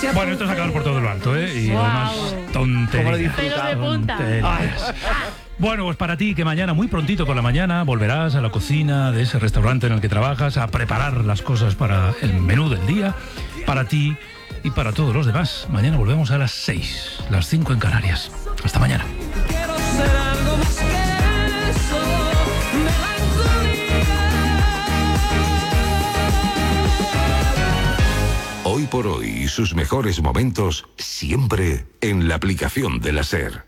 Bueno, esto es acabar por todo lo alto, ¿eh? Y además, tonterías. Pelos de punta. Bueno, pues para ti, que mañana, muy prontito por la mañana, volverás a la cocina de ese restaurante en el que trabajas a preparar las cosas para el menú del día, para ti y para todos los demás. Mañana volvemos a las 6, las 5 en Canarias. Hasta mañana. Hoy por hoy y sus mejores momentos siempre en la aplicación de la SER.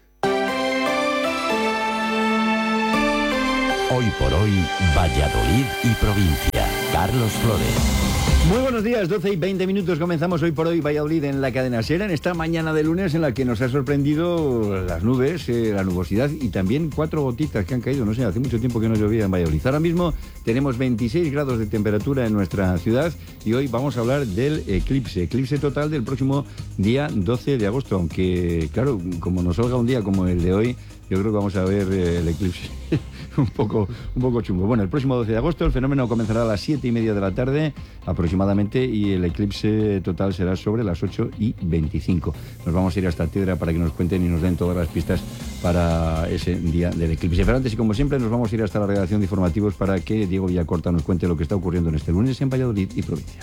Hoy por hoy, Valladolid y provincia. Carlos Flores. Muy buenos días, 12 y 20 minutos. Comenzamos Hoy por hoy Valladolid en la cadena SER, en esta mañana de lunes en la que nos ha sorprendido las nubes, la nubosidad y también 4 gotitas que han caído. No sé, hace mucho tiempo que no llovía en Valladolid. Ahora mismo tenemos 26 grados de temperatura en nuestra ciudad y hoy vamos a hablar del eclipse total del próximo día 12 de agosto. Aunque, claro, como nos salga un día como el de hoy, yo creo que vamos a ver el eclipse un poco chungo. Bueno, el próximo 12 de agosto el fenómeno comenzará a las 7:30 de la tarde aproximadamente y el eclipse total será sobre las 8:25. Nos vamos a ir hasta Tedra para que nos cuenten y nos den todas las pistas para ese día del eclipse. Pero antes y como siempre nos vamos a ir hasta la redacción de informativos para que Diego Villacorta nos cuente lo que está ocurriendo en este lunes en Valladolid y provincia.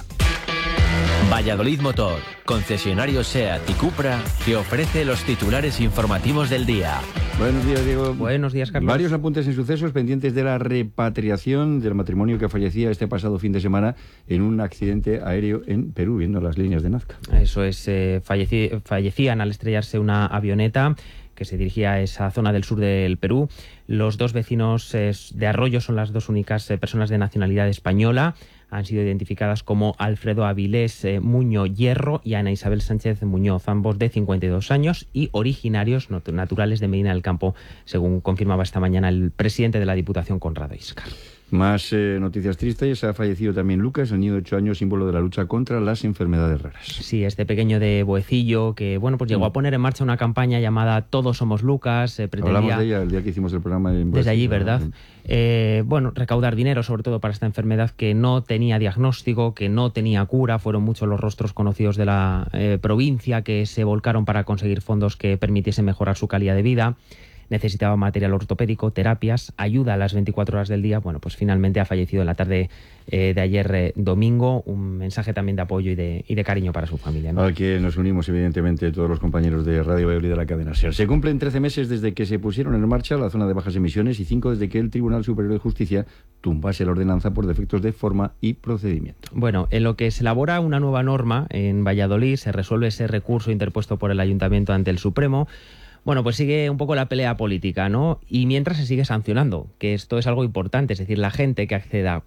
Valladolid Motor, concesionario SEAT y Cupra, que ofrece los titulares informativos del día. Buenos días, Diego. Buenos días, Carlos. Varios apuntes en sucesos pendientes de la repatriación del matrimonio que fallecía este pasado fin de semana en un accidente aéreo en Perú, viendo las líneas de Nazca. Eso es, fallecían al estrellarse una avioneta que se dirigía a esa zona del sur del Perú. Los dos vecinos de Arroyo son las dos únicas personas de nacionalidad española. Han sido identificadas como Alfredo Avilés Muñoz Hierro y Ana Isabel Sánchez Muñoz, ambos de 52 años y originarios naturales de Medina del Campo, según confirmaba esta mañana el presidente de la Diputación, Conrado Íscar. Más noticias tristes. Ha fallecido también Lucas, el niño de 8 años, símbolo de la lucha contra las enfermedades raras. Sí, este pequeño de Boecillo que, bueno, pues llegó a poner en marcha una campaña llamada Todos somos Lucas. Hablamos de ella el día que hicimos el programa en desde allí, ¿verdad? Bueno, recaudar dinero sobre todo para esta enfermedad que no tenía diagnóstico, que no tenía cura. Fueron muchos los rostros conocidos de la provincia que se volcaron para conseguir fondos que permitiesen mejorar su calidad de vida. Necesitaba material ortopédico, terapias, ayuda a las 24 horas del día. Bueno, pues finalmente ha fallecido en la tarde de ayer domingo. Un mensaje también de apoyo y de cariño para su familia, ¿no? Al que nos unimos, evidentemente, todos los compañeros de Radio Valladolid de la cadena SER. Se cumplen 13 meses desde que se pusieron en marcha la zona de bajas emisiones y 5 desde que el Tribunal Superior de Justicia tumbase la ordenanza por defectos de forma y procedimiento. Bueno, en lo que se elabora una nueva norma en Valladolid, se resuelve ese recurso interpuesto por el Ayuntamiento ante el Supremo. Bueno, pues sigue un poco la pelea política, ¿no? Y mientras se sigue sancionando, que esto es algo importante, es decir, la gente que acceda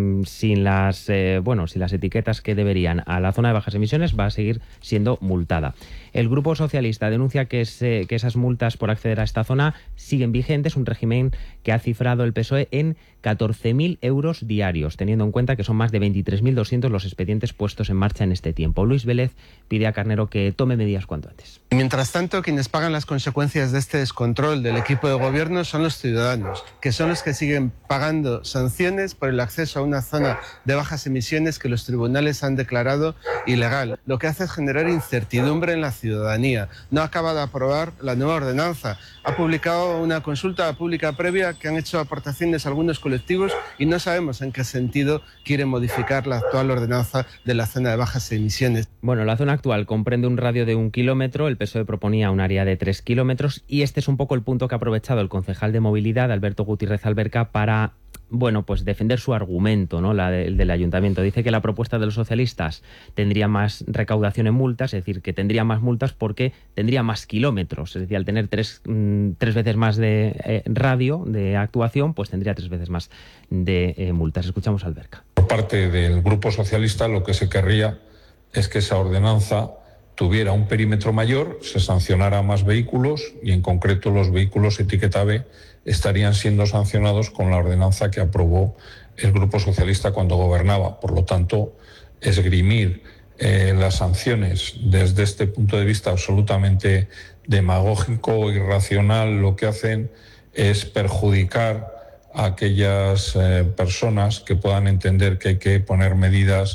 sin las etiquetas que deberían a la zona de bajas emisiones va a seguir siendo multada. El Grupo Socialista denuncia que esas multas por acceder a esta zona siguen vigentes, un régimen que ha cifrado el PSOE en 14.000 euros diarios, teniendo en cuenta que son más de 23.200 los expedientes puestos en marcha en este tiempo. Luis Vélez pide a Carnero que tome medidas cuanto antes. Mientras tanto, quienes pagan las consecuencias de este descontrol del equipo de gobierno son los ciudadanos, que son los que siguen pagando sanciones por el acceso a una zona de bajas emisiones que los tribunales han declarado ilegal. Lo que hace es generar incertidumbre en la ciudadanía. No acaba de aprobar la nueva ordenanza. Ha publicado una consulta pública previa que han hecho aportaciones a algunos colectivos y no sabemos en qué sentido quiere modificar la actual ordenanza de la zona de bajas emisiones. Bueno, la zona actual comprende un radio de 1 kilómetro, el PSOE proponía un área de 3 kilómetros y este es un poco el punto que ha aprovechado el concejal de movilidad, Alberto Gutiérrez Alberca, para pues defender su argumento, ¿no? El del ayuntamiento. Dice que la propuesta de los socialistas tendría más recaudación en multas, es decir, que tendría más multas porque tendría más kilómetros. Es decir, al tener tres veces más de radio de actuación, pues tendría 3 veces más de multas. Escuchamos a Alberca. Por parte del Grupo Socialista lo que se querría es que esa ordenanza tuviera un perímetro mayor, se sancionara más vehículos y en concreto los vehículos etiqueta B estarían siendo sancionados con la ordenanza que aprobó el Grupo Socialista cuando gobernaba. Por lo tanto, esgrimir las sanciones desde este punto de vista absolutamente demagógico, irracional, lo que hacen es perjudicar a aquellas personas que puedan entender que hay que poner medidas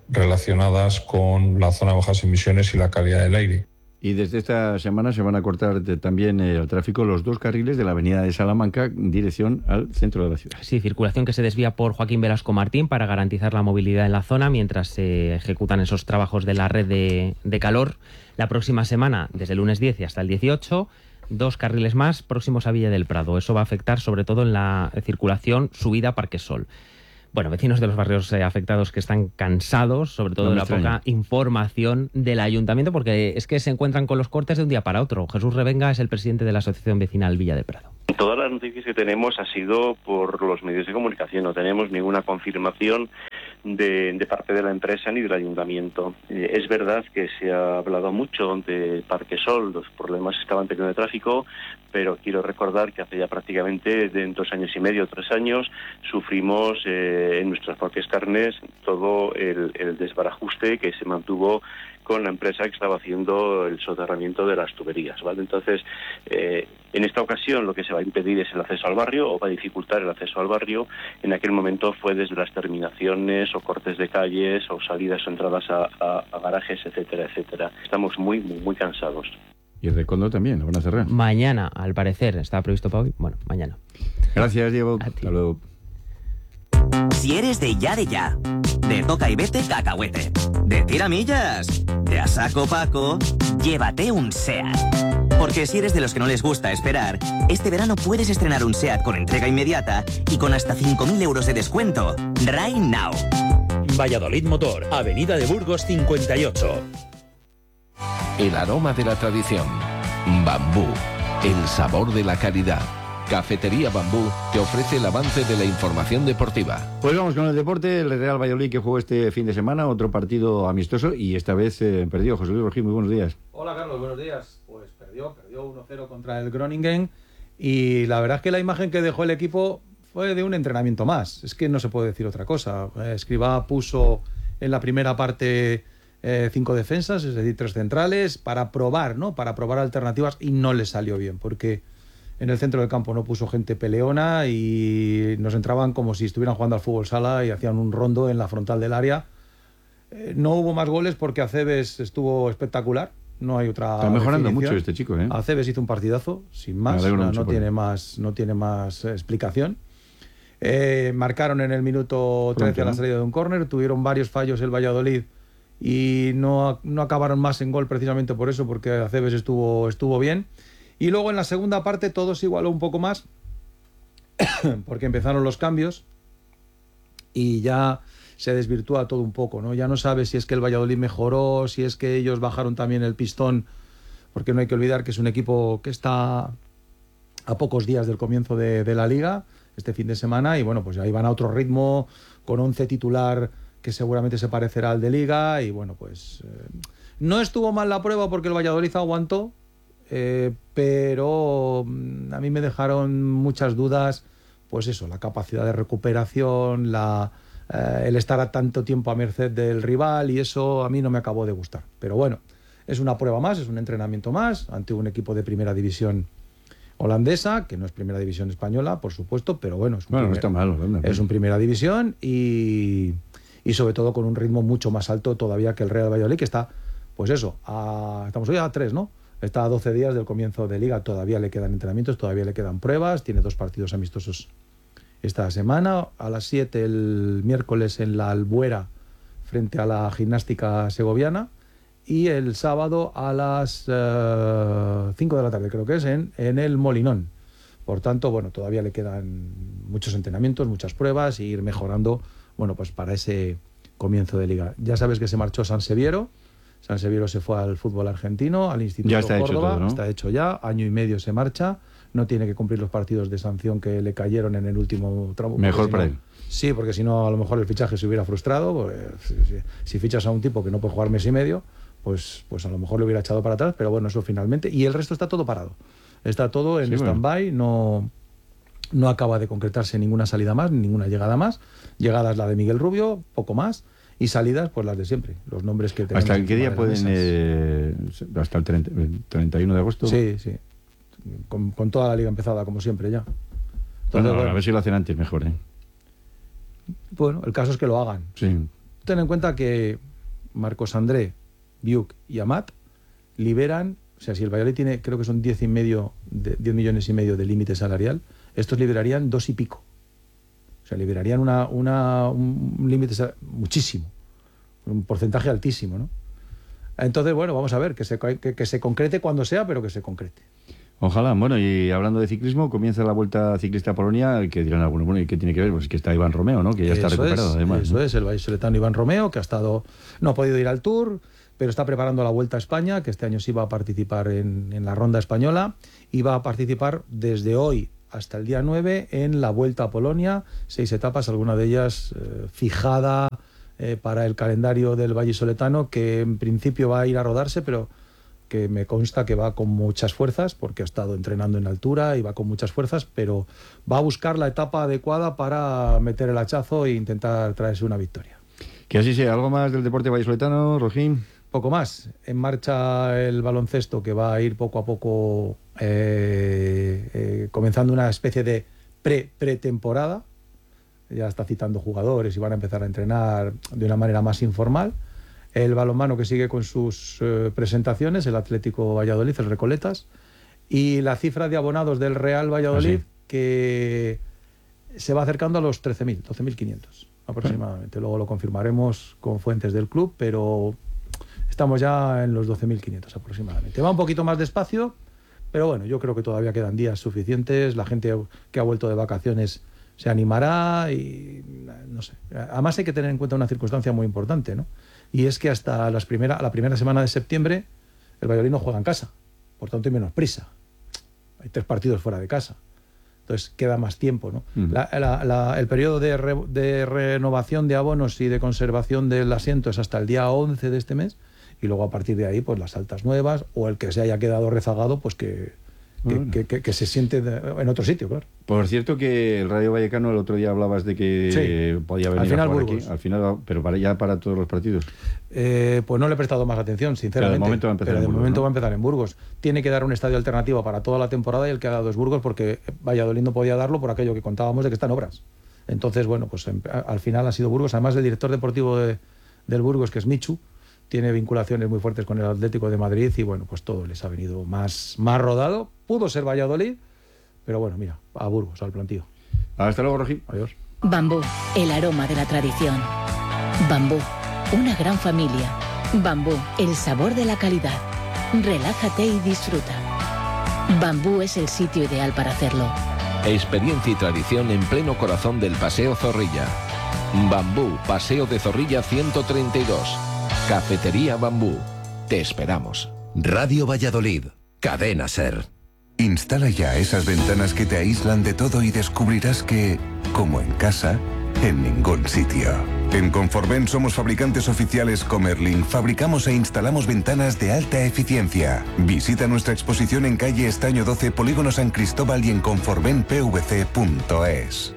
relacionadas con la zona de bajas emisiones y la calidad del aire. Y desde esta semana se van a cortar también el tráfico los 2 carriles de la avenida de Salamanca en dirección al centro de la ciudad. Sí, circulación que se desvía por Joaquín Velasco Martín para garantizar la movilidad en la zona mientras se ejecutan esos trabajos de la red de calor. La próxima semana, desde el lunes 10 y hasta el 18, 2 carriles más próximos a Villa del Prado. Eso va a afectar sobre todo en la circulación subida Parque Sol. Bueno, vecinos de los barrios afectados que están cansados, sobre todo de la poca información del ayuntamiento, porque es que se encuentran con los cortes de un día para otro. Jesús Revenga es el presidente de la Asociación Vecinal Villa del Prado. Todas las noticias que tenemos ha sido por los medios de comunicación, no tenemos ninguna confirmación de parte de la empresa ni del ayuntamiento. Es verdad que se ha hablado mucho de Parque Sol, los problemas que estaban teniendo de tráfico, pero quiero recordar que hace ya prácticamente 2 años y medio, 3 años, sufrimos en nuestras propias carnes todo el desbarajuste que se mantuvo con la empresa que estaba haciendo el soterramiento de las tuberías, ¿vale? Entonces, en esta ocasión lo que se va a impedir es el acceso al barrio, o va a dificultar el acceso al barrio. En aquel momento fue desde las terminaciones o cortes de calles o salidas o entradas a garajes, etcétera, etcétera. Estamos muy, muy, muy cansados. Y Recondo también, lo van a cerrar. Mañana, al parecer, estaba previsto para hoy. Bueno, mañana. Gracias, Diego. Hasta luego. Si eres de ya, de toca y vete cacahuete, de tiramillas, de a saco Paco, llévate un SEAT. Porque si eres de los que no les gusta esperar, este verano puedes estrenar un SEAT con entrega inmediata y con hasta 5.000 euros de descuento. Right now. Valladolid Motor, Avenida de Burgos 58. El aroma de la tradición. Bambú. El sabor de la calidad. Cafetería Bambú te ofrece el avance de la información deportiva. Pues vamos con el deporte. El Real Valladolid que jugó este fin de semana, otro partido amistoso y esta vez perdió. José Luis Rojín, muy buenos días. Hola Carlos, buenos días. Pues perdió 1-0 contra el Groningen y la verdad es que la imagen que dejó el equipo fue de un entrenamiento más. Es que no se puede decir otra cosa. Escribá puso en la primera parte 5 defensas, es decir, 3 centrales, para probar, ¿no? Para probar alternativas y no le salió bien porque en el centro del campo no puso gente peleona y nos entraban como si estuvieran jugando al fútbol sala y hacían un rondo en la frontal del área. No hubo más goles porque Aceves estuvo espectacular. No hay otra. Está mejorando definición. mucho este chico, ¿eh? Aceves hizo un partidazo, sin más. No tiene más explicación. Marcaron en el minuto 13 a la salida de un córner. Tuvieron varios fallos el Valladolid y no acabaron más en gol precisamente por eso, porque Aceves estuvo bien. Y luego en la segunda parte todo se igualó un poco más porque empezaron los cambios y ya se desvirtúa todo un poco, ¿no? Ya no sabes si es que el Valladolid mejoró, si es que ellos bajaron también el pistón, porque no hay que olvidar que es un equipo que está a pocos días del comienzo de la Liga, este fin de semana, y bueno, pues ahí van a otro ritmo, con 11 titular que seguramente se parecerá al de Liga, y bueno, pues no estuvo mal la prueba porque el Valladolid aguantó, pero a mí me dejaron muchas dudas, pues eso, la capacidad de recuperación, el estar a tanto tiempo a merced del rival, y eso a mí no me acabó de gustar. Pero bueno, es una prueba más, es un entrenamiento más ante un equipo de primera división holandesa, que no es primera división española, por supuesto, pero bueno, no está mal, es un primera división y sobre todo con un ritmo mucho más alto todavía que el Real Valladolid, que está, pues eso, estamos hoy a 3, ¿no? Está a 12 días del comienzo de Liga, todavía le quedan entrenamientos, todavía le quedan pruebas, tiene 2 partidos amistosos esta semana, a las 7 el miércoles en la Albuera frente a la Gimnástica Segoviana y el sábado a las 5 de la tarde creo que es en el Molinón. Por tanto, bueno, todavía le quedan muchos entrenamientos, muchas pruebas e ir mejorando, bueno, pues para ese comienzo de Liga. Ya sabes que se marchó Sanseviero se fue al fútbol argentino, al Instituto ya está Córdoba, hecho todo, ¿no? Está hecho ya, año y medio se marcha, no tiene que cumplir los partidos de sanción que le cayeron en el último tramo. Mejor para él. Sí, porque si no a lo mejor el fichaje se hubiera frustrado, si fichas a un tipo que no puede jugar mes y medio, pues a lo mejor lo hubiera echado para atrás, pero bueno, eso finalmente, y el resto está todo parado, está todo en stand-by, no acaba de concretarse ninguna salida más, ninguna llegada más. Llegada es la de Miguel Rubio, poco más, y salidas pues las de siempre, los nombres que tenemos. ¿Hasta qué día pueden? Hasta el 31 de agosto. Sí, con toda la liga empezada como siempre ya. Entonces, bueno, a ver si lo hacen antes mejor, ¿eh? Bueno, el caso es que lo hagan. Sí. Ten en cuenta que Marcos André, Biuk y Amat, liberan, o sea, si el Valladolid tiene, creo que son 10 millones y medio de límite salarial, estos liberarían 2 y pico. O sea, liberarían un límite muchísimo, un porcentaje altísimo, ¿no? Entonces, bueno, vamos a ver, que se concrete cuando sea, pero que se concrete. Ojalá. Bueno, y hablando de ciclismo, comienza la Vuelta Ciclista a Polonia, que dirán algunos, bueno, ¿y qué tiene que ver? Pues que está Iván Romeo, ¿no? Que ya está recuperado, además. Eso es, el vallisoletano Iván Romeo, que no ha podido ir al Tour, pero está preparando la Vuelta a España, que este año sí va a participar en la ronda española, y va a participar desde hoy hasta el día 9 en la Vuelta a Polonia, 6 etapas, alguna de ellas fijada para el calendario del vallisoletano, que en principio va a ir a rodarse, pero que me consta que va con muchas fuerzas, porque ha estado entrenando en altura y va con muchas fuerzas, pero va a buscar la etapa adecuada para meter el hachazo e intentar traerse una victoria. Que así sea. ¿Algo más del deporte vallisoletano, Rojín? Poco más. En marcha el baloncesto, que va a ir poco a poco comenzando una especie de pretemporada. Ya está citando jugadores y van a empezar a entrenar de una manera más informal. El balonmano, que sigue con sus presentaciones, el Atlético Valladolid, el Recoletas, y la cifra de abonados del Real Valladolid, que se va acercando a los 13.000, 12.500 aproximadamente. Luego lo confirmaremos con fuentes del club, pero estamos ya en los 12.500 aproximadamente. Va un poquito más despacio, pero bueno, yo creo que todavía quedan días suficientes. La gente que ha vuelto de vacaciones se animará y no sé. Además hay que tener en cuenta una circunstancia muy importante, ¿no? Y es que hasta la primera semana de septiembre el Valladolid no juega en casa, por tanto hay menos prisa. Hay 3 partidos fuera de casa, entonces queda más tiempo, ¿no? El periodo de renovación de abonos y de conservación del asiento es hasta el día 11 de este mes, y luego a partir de ahí pues las altas nuevas, o el que se haya quedado rezagado, pues que se siente en otro sitio, claro. Por cierto, que el Rayo Vallecano el otro día hablabas de que podía venir al final a jugar Burgos. Aquí, al final, pero para todos los partidos. Pues no le he prestado más atención, sinceramente. Pero de momento va a empezar en Burgos. Tiene que dar un estadio alternativo para toda la temporada, y el que ha dado es Burgos, porque Valladolid no podía darlo por aquello que contábamos de que están obras. Entonces, bueno, pues al final ha sido Burgos. Además, el director deportivo del Burgos, que es Michu, tiene vinculaciones muy fuertes con el Atlético de Madrid, y bueno, pues todo les ha venido más rodado. Pudo ser Valladolid, pero bueno, mira, a Burgos, al plantío. Hasta luego, Rojín. Adiós. Bambú, el aroma de la tradición. Bambú, una gran familia. Bambú, el sabor de la calidad. Relájate y disfruta. Bambú es el sitio ideal para hacerlo. Experiencia y tradición en pleno corazón del Paseo Zorrilla. Bambú, Paseo de Zorrilla 132. Cafetería Bambú. Te esperamos. Radio Valladolid. Cadena SER. Instala ya esas ventanas que te aíslan de todo y descubrirás que, como en casa, en ningún sitio. En Conforven somos fabricantes oficiales Comerlin. Fabricamos e instalamos ventanas de alta eficiencia. Visita nuestra exposición en calle Estaño 12, Polígono San Cristóbal, y en conforvenpvc.es.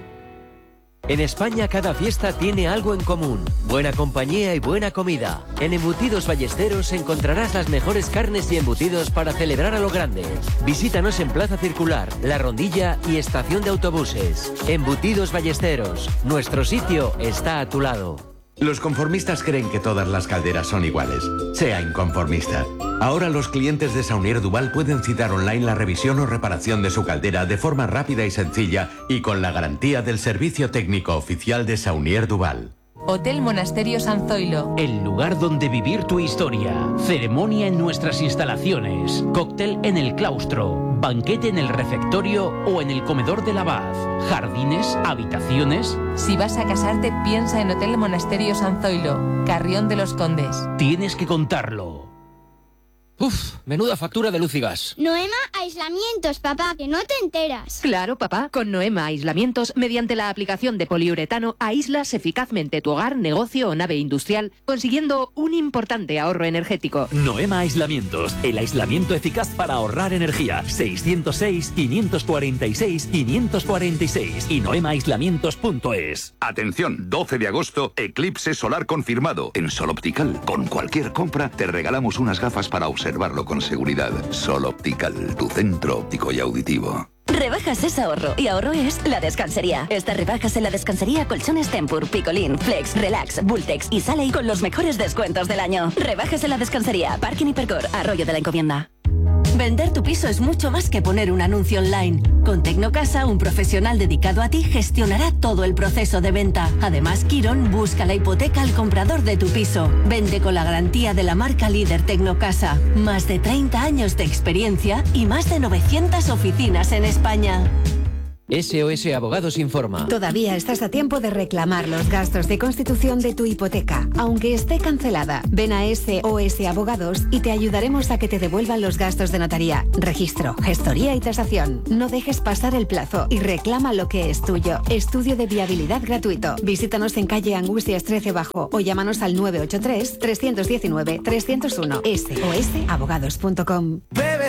En España cada fiesta tiene algo en común: buena compañía y buena comida. En Embutidos Ballesteros encontrarás las mejores carnes y embutidos para celebrar a lo grande. Visítanos en Plaza Circular, La Rondilla y Estación de Autobuses. Embutidos Ballesteros, nuestro sitio está a tu lado. Los conformistas creen que todas las calderas son iguales. Sea inconformista. Ahora los clientes de Saunier Duval pueden citar online la revisión o reparación de su caldera de forma rápida y sencilla, y con la garantía del servicio técnico oficial de Saunier Duval. Hotel Monasterio San Zoilo. El lugar donde vivir tu historia. Ceremonia en nuestras instalaciones. Cóctel en el claustro. Banquete en el refectorio o en el comedor del abad. Jardines, habitaciones. Si vas a casarte, piensa en Hotel Monasterio San Zoilo, Carrión de los Condes. Tienes que contarlo. Uf, menuda factura de luz y gas. Noema Aislamientos, papá, que no te enteras. Claro, papá, con Noema Aislamientos, mediante la aplicación de poliuretano, aíslas eficazmente tu hogar, negocio o nave industrial, consiguiendo un importante ahorro energético. Noema Aislamientos, el aislamiento eficaz para ahorrar energía. 606-546-546 y noemaaislamientos.es. Atención, 12 de agosto, eclipse solar confirmado. En Sol Optical, con cualquier compra, te regalamos unas gafas para observarlo con seguridad. Sol Optical, tu centro óptico y auditivo. Rebajas es ahorro y ahorro es La Descansería. Estas rebajas en La Descansería, colchones Tempur, Picolín, Flex, Relax, Bultex y Sally con los mejores descuentos del año. Rebajas en La Descansería, Parking Hipercor, Arroyo de la Encomienda. Vender tu piso es mucho más que poner un anuncio online. Con Tecnocasa, un profesional dedicado a ti gestionará todo el proceso de venta. Además, Quirón busca la hipoteca al comprador de tu piso. Vende con la garantía de la marca líder Tecnocasa. Más de 30 años de experiencia y más de 900 oficinas en España. SOS Abogados informa. Todavía estás a tiempo de reclamar los gastos de constitución de tu hipoteca, aunque esté cancelada. Ven a SOS Abogados y te ayudaremos a que te devuelvan los gastos de notaría, registro, gestoría y tasación. No dejes pasar el plazo y reclama lo que es tuyo. Estudio de viabilidad gratuito. Visítanos en calle Angustias 13 Bajo o llámanos al 983 319 301. SOSabogados.com.